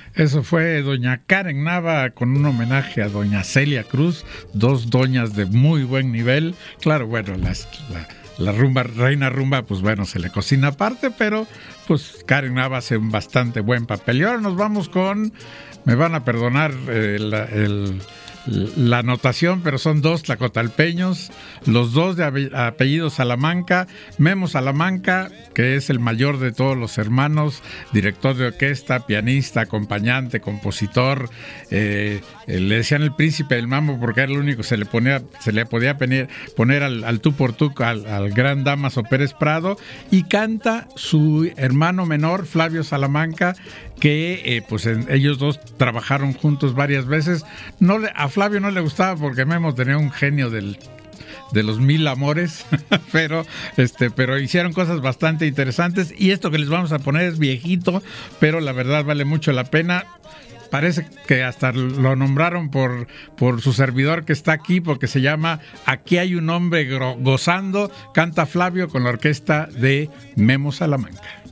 Eso fue doña Karen Nava con un homenaje a doña Celia Cruz, dos doñas de muy buen nivel. Claro, bueno, la rumba, reina rumba, pues bueno, se le cocina aparte, pero pues Karen Nava hace un bastante buen papel. Y ahora nos vamos con, me van a perdonar la anotación, pero son dos tlacotalpeños, los dos de apellido Salamanca. Memo Salamanca, que es el mayor de todos los hermanos, director de orquesta, pianista, acompañante, compositor. Le decían el príncipe del mambo porque era el único que se le podía poner al tú por tú al gran Damaso Pérez Prado. Y canta su hermano menor, Flavio Salamanca, que ellos dos trabajaron juntos varias veces. A Flavio no le gustaba porque Memo tenía un genio de los mil amores, pero hicieron cosas bastante interesantes. Y esto que les vamos a poner es viejito, pero la verdad vale mucho la pena. Parece que hasta lo nombraron por su servidor que está aquí, porque se llama Aquí hay un hombre gozando. Canta Flavio con la orquesta de Memo Salamanca.